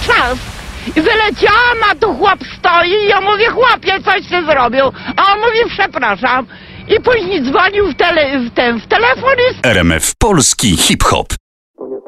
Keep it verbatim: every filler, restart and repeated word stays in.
trzask. I wyleciałam, a tu chłop stoi i ja mówię, chłopie, coś ty zrobił. A on mówi, przepraszam. I później dzwonił w, tele, w, ten, w telefon i... R M F Polski Hip Hop.